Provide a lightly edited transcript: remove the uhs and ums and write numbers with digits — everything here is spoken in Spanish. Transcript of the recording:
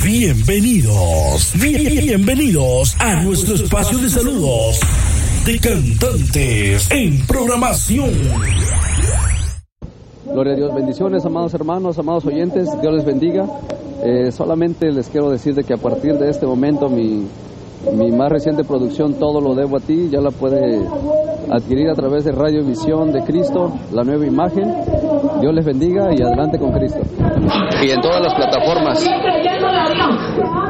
Bienvenidos a nuestro espacio de saludos de cantantes en programación. Gloria a Dios, bendiciones, amados hermanos, amados oyentes, Dios les bendiga. Solamente les quiero decir de que a partir de este momento mi más reciente producción, Todo lo debo a ti, ya la puede adquirir a través de Radio Visión de Cristo, la nueva imagen. Dios les bendiga y adelante con Cristo. Y en todas las plataformas.